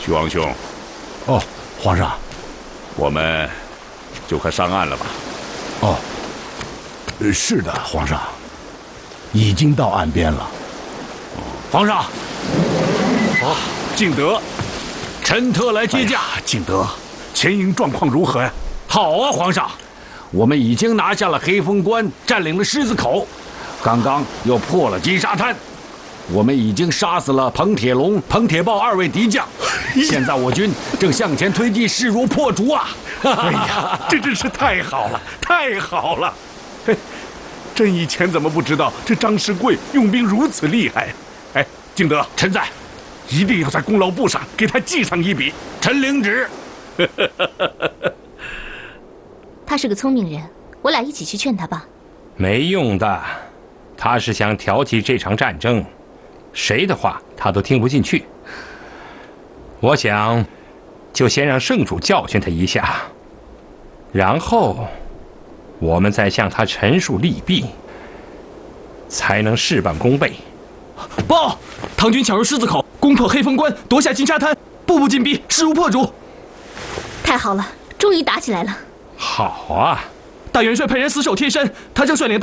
徐王兄。 哦，皇上， 我们就快上岸了吧？ 哦，是的，皇上，已经到岸边了。 皇上， 敬德， 臣特来接驾。 敬德，前营状况如何呀？ 好啊，皇上，我们已经拿下了黑风关，占领了狮子口，刚刚又破了金沙滩。我们已经杀死了彭铁龙、彭铁豹2位敌将，现在我军正向前推进，势如破竹啊！ 哎呀，这真是太好了，太好了！嘿，朕以前怎么不知道这张世贵用兵如此厉害？哎，敬德， 臣在， 一定要在功劳簿上给他记上一笔。 臣领旨。 他是个聪明人，我俩一起去劝他吧。 没用的，他是想挑起这场战争，谁的话他都听不进去。我想，就先让圣主教训他一下，然后我们再向他陈述利弊，才能事半功倍。 报！唐军抢入狮子口，攻破黑风关，夺下金沙滩，步步紧逼，势如破竹。 太好了，终于打起来了。 好啊！ 大元帅派人死守天山，他将率领